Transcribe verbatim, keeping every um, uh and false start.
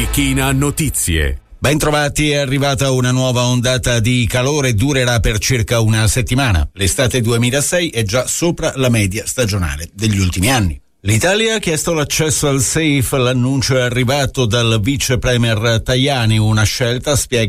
Pellicchina Notizie. Bentrovati, è arrivata una nuova ondata di calore, durerà per circa una settimana. L'estate duemilasei è già sopra la media stagionale degli ultimi anni. L'Italia ha chiesto l'accesso al SAFE, l'annuncio è arrivato dal vice premier Tajani, una scelta, spiega